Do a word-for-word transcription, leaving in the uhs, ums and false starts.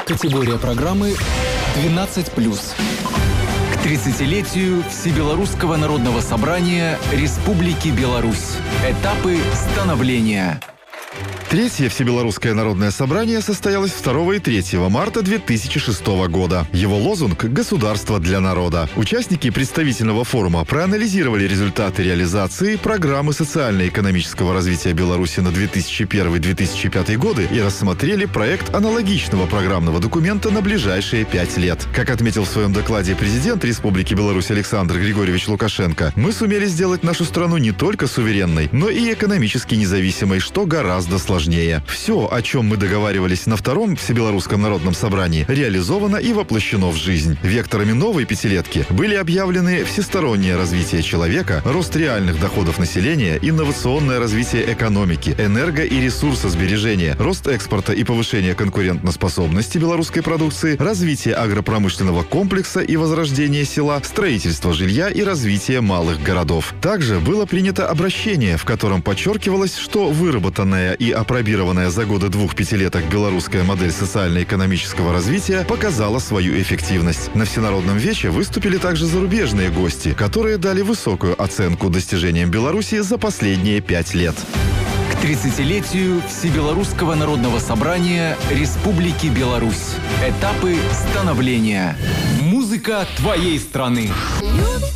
Категория программы двенадцать плюс. К тридцатилетию Всебелорусского народного собрания Республики Беларусь. Этапы становления. Третье Всебелорусское народное собрание состоялось второго и третьего марта две тысячи шестого года. Его лозунг «Государство для народа». Участники представительного форума проанализировали результаты реализации программы социально-экономического развития Беларуси на две тысячи первый — две тысячи пятый годы и рассмотрели проект аналогичного программного документа на ближайшие пять лет. Как отметил в своем докладе президент Республики Беларусь Александр Григорьевич Лукашенко, мы сумели сделать нашу страну не только суверенной, но и экономически независимой, что гораздо сложнее. Все, о чем мы договаривались на втором Всебелорусском народном собрании, реализовано и воплощено в жизнь. Векторами новой пятилетки были объявлены всестороннее развитие человека, рост реальных доходов населения, инновационное развитие экономики, энерго- и ресурсосбережения, рост экспорта и повышение конкурентоспособности белорусской продукции, развитие агропромышленного комплекса и возрождение села, строительство жилья и развитие малых городов. Также было принято обращение, в котором подчеркивалось, что выработанная и опробированная за годы двух пятилеток белорусская модель социально-экономического развития показала свою эффективность. На всенародном вече выступили также зарубежные гости, которые дали высокую оценку достижениям Беларуси за последние пять лет. К тридцатилетию Всебелорусского народного собрания Республики Беларусь. Этапы становления. Музыка твоей страны.